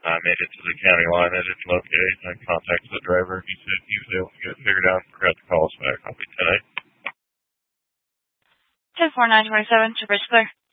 I made it to the county line. I didn't locate. I contacted the driver. He said he was able to get it figured out and forgot to call us back. I'll be tonight. 10-4-9-27, Traverse Clear.